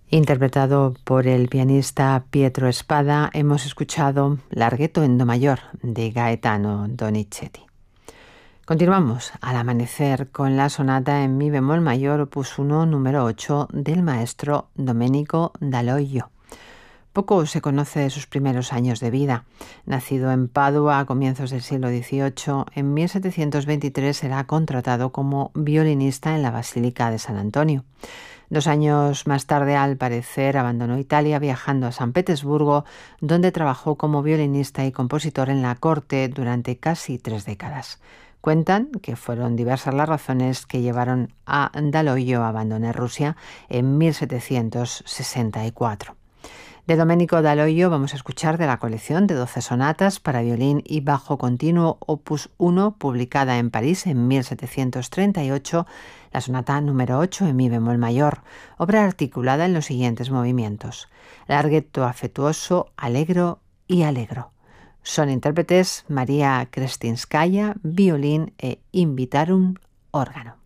Interpretado por el pianista Pietro Spada, hemos escuchado Larghetto en do mayor de Gaetano Donizetti. Continuamos al amanecer con la sonata en mi bemol mayor opus 1 número 8 del maestro Domenico Dall'Oglio. Poco se conoce de sus primeros años de vida. Nacido en Padua a comienzos del siglo XVIII, en 1723 será contratado como violinista en la Basílica de San Antonio. 2 años más tarde, al parecer, abandonó Italia viajando a San Petersburgo, donde trabajó como violinista y compositor en la corte durante casi 3 décadas. Cuentan que fueron diversas las razones que llevaron a Dall'Oglio a abandonar Rusia en 1764. De Domenico Dall'Oglio vamos a escuchar de la colección de 12 sonatas para violín y bajo continuo opus 1, publicada en París en 1738, la sonata número 8 en mi bemol mayor, obra articulada en los siguientes movimientos: larghetto afetuoso, allegro y allegro. Son intérpretes María Krestinskaya, violín, e Invitarum, órgano.